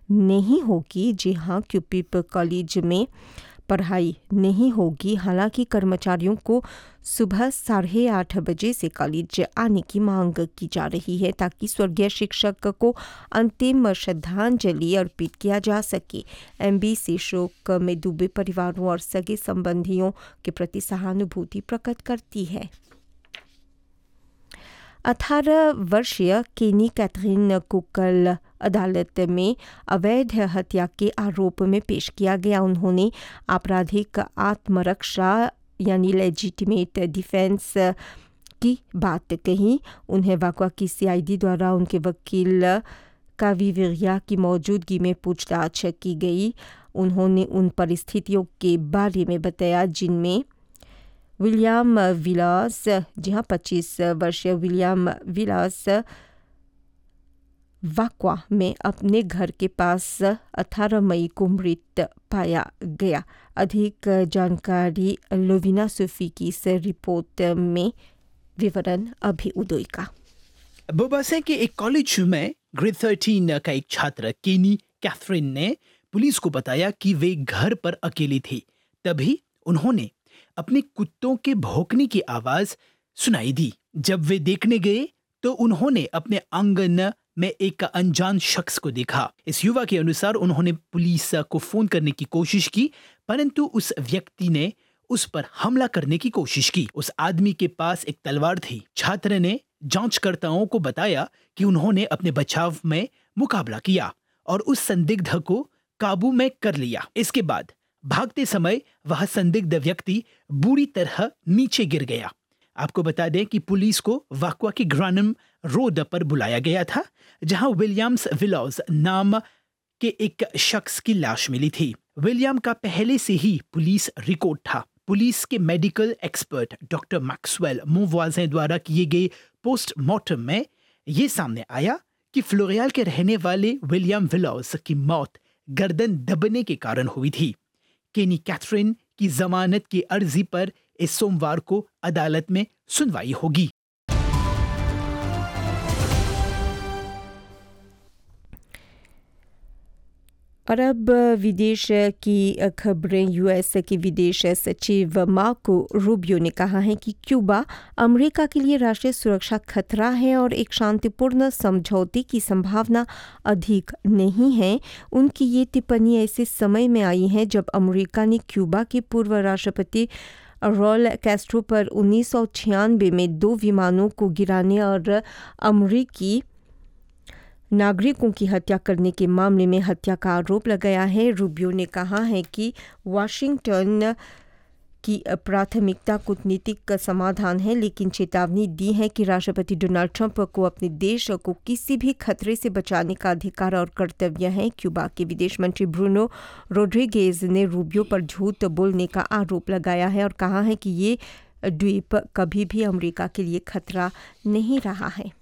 नहीं होगी। जी हाँ, क्यूपिप कॉलेज में पढ़ाई नहीं होगी। हालांकि कर्मचारियों को सुबह 8:30 बजे से कॉलेज आने की मांग की जा रही है ताकि स्वर्गीय शिक्षक को अंतिम श्रद्धांजलि अर्पित किया जा सके। एमबीसी शोक में डूबे परिवारों और सगे संबंधियों के प्रति सहानुभूति प्रकट करती है। 18 वर्षीय केनी कैथरीन को कल अदालत में अवैध हत्या के आरोप में पेश किया गया। उन्होंने आपराधिक आत्मरक्षा यानी लेजिटिमेट डिफेंस की बात कही। उन्हें वाकवा की सीआईडी द्वारा उनके वकील काविविरिया की मौजूदगी में पूछताछ की गई। उन्होंने उन परिस्थितियों के बारे में बताया जिनमें विलियम विलास, जी हाँ 25 वर्षीय विलियम विलास वाकवा में अपने घर के पास 18 मई को मृत पाया गया। अधिक जानकारी लोविना सोफी की इस रिपोर्ट में विवरण अभी उदय का। बोबासे के एक कॉलेज में ग्रेड 13 का एक छात्र केनी कैथरीन ने पुलिस को बताया कि वे घर पर अकेले थे। तभी उन्होंने अपने कुत्तों के भौंकने की आवाज सुनाई दी। जब वे देखने गए तो उन्होंने अपने आंगन में एक अनजान शख्स को देखा। इस युवा के अनुसार उन्होंने पुलिस को फोन करने की कोशिश की, परंतु उस व्यक्ति ने उस पर हमला करने की कोशिश की। उस आदमी के पास एक तलवार थी। छात्र ने जांचकर्ताओं को बताया कि उन्होंने अपने बचाव में मुकाबला किया और उस संदिग्ध को काबू में कर लिया। इसके बाद भागते समय वह संदिग्ध व्यक्ति बुरी तरह नीचे गिर गया। आपको बता दें कि पुलिस को वाकवा की ग्रानम रोड पर बुलाया गया था, जहां विलियम्स विलास नाम के एक शख्स की लाश मिली थी। विलियम का पहले से ही पुलिस रिकॉर्ड था। पुलिस के मेडिकल एक्सपर्ट डॉक्टर मैक्सवेल मोवाज़े द्वारा किए गए पोस्टमार्टम में ये सामने आया कि फ्लोरियल के रहने वाले विलियम विलास की मौत गर्दन दबने के कारण हुई थी। केनी कैथरीन की जमानत की अर्जी पर इस सोमवार को अदालत में सुनवाई होगी। और अब विदेश की खबरें। यूएस के विदेश सचिव मार्को रूबियो ने कहा है कि क्यूबा अमेरिका के लिए राष्ट्रीय सुरक्षा खतरा है और एक शांतिपूर्ण समझौते की संभावना अधिक नहीं है। उनकी ये टिप्पणी ऐसे समय में आई है जब अमेरिका ने क्यूबा के पूर्व राष्ट्रपति रॉल कैस्ट्रो पर 1996 में 2 विमानों को गिराने और अमेरिकी नागरिकों की हत्या करने के मामले में हत्या का आरोप लगाया है। रूबियो ने कहा है कि वाशिंगटन की प्राथमिकता कूटनीतिक समाधान है, लेकिन चेतावनी दी है कि राष्ट्रपति डोनाल्ड ट्रंप को अपने देश को किसी भी खतरे से बचाने का अधिकार और कर्तव्य है। क्यूबा के विदेश मंत्री ब्रूनो रोड्रिगेज ने रूबियो पर झूठ बोलने का आरोप लगाया है और कहा है कि ये द्वीप कभी भी अमेरिका के लिए खतरा नहीं रहा है।